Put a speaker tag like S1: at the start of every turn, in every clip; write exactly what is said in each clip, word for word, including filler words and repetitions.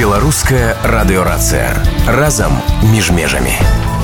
S1: Беларуская радыёрацыя. Разам між межамі.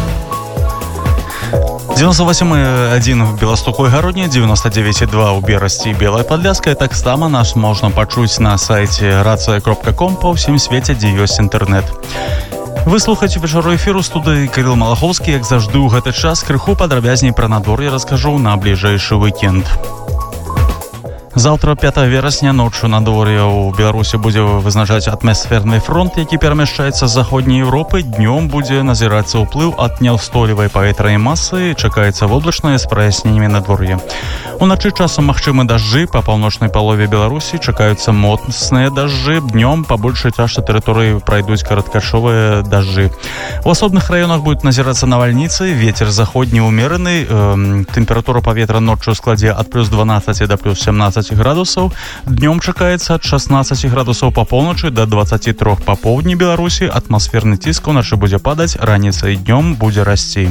S2: девяносто восемь и один в Белостокой Городне, девяносто девять и два у Берасти и Белой Подляской. Так само нас можно почуць на сайте рация кропка ком по всем свете, где есть интернет. Вы слухаете вечару эфіру студыі Кирилл Малаховскі. Як завжды ў гэты час крыху падрабязней пра надвор'е раскажу на бліжэйшы уикенд. Завтра, пятого верасня, ночью надвор'е у Беларусі будзе вызначаць атмасферны фронт, які перамяшчаецца з заходняй Европы. Днём будзе назірацца ўплыў ад няўстойлівай паветранай масы. Чакаецца воблачнае з праясненнямі надвор'я. Уначы часам магчымы дажджы, па паўночнай палове Беларусі чакаюцца моцныя дажджы. Днём па большай частцы тэрыторыі пройдуць кароткачасовыя дажджы. У асобных раёнах будуць назірацца навальніцы, вецер заходні ўмераны, э, тэмпература паветра ноччу складзе ад плюс дванаццаць да плюс семнаццаць градусаў. Днём чакаецца ад шестнадцати градусаў па поўначы да двадцати трёх па поўдні Беларусі. Атмасферны ціск уначы будзе падаць, раніцай і днём будзе расці.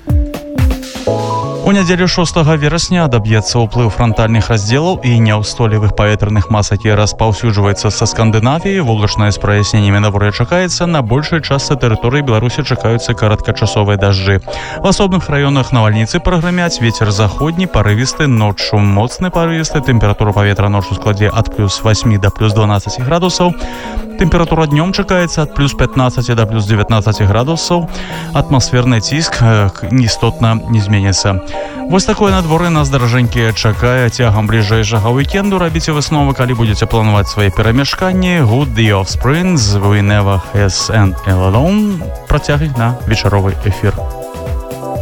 S2: У нядзелю шостага верасня адаб'ецца ўплыў франтальных раздзелаў і няўстойлівых паветраных мас, якія распаўсюджваюцца са Скандынавіі. Воблачнае з праясненнямі надвор'я чакаецца. На большай частцы тэрыторыі Беларусі чакаюцца кароткачасовыя дажджы. В асобных раёнах навальніцы прагрымяць, вецер заходні, парывісты, ноччу моцны парывісты. Тэмпература паветра ноччу складзе ад плюс восьми да плюс дванаццати градусаў. Тэмпература днём чакаецца ад плюс пятнадцати да плюс девятнадцати градусаў. Атмасферны ціск істотна не зменіцца. Вось такое надвор'е нас, даражэнькія, чакае цягам бліжэйшага уикенду. Рабіце высновы, калі будзеце планаваць свае перамяшканні. Good The Offspring, We Never Has An Alone. Працягнем на вечаровы эфір.